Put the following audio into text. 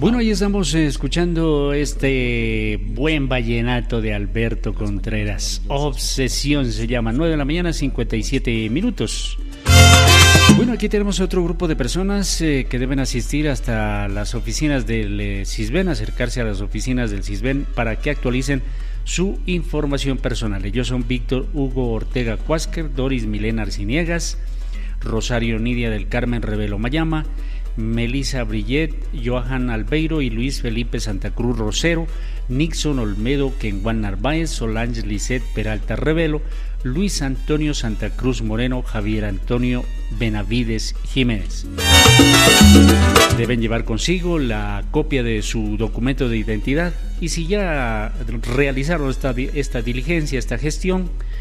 Bueno, ahí estamos escuchando este buen vallenato de Alberto Contreras. Obsesión se llama, 9 de la mañana, 57 minutos. Bueno, aquí tenemos otro grupo de personas que deben asistir hasta las oficinas del CISBEN, acercarse a las oficinas del CISBEN para que actualicen su información personal. Ellos son Víctor Hugo Ortega Cuásquer, Doris Milena Arciniegas, Rosario Nidia del Carmen Revelo Mayama, Melissa Brillet, Johan Albeiro y Luis Felipe Santa Cruz Rosero, Nixon Olmedo Kenguan Narváez, Solange Lisset Peralta Revelo, Luis Antonio Santa Cruz Moreno, Javier Antonio Benavides Jiménez. Deben llevar consigo la copia de su documento de identidad y si ya realizaron esta diligencia, esta gestión,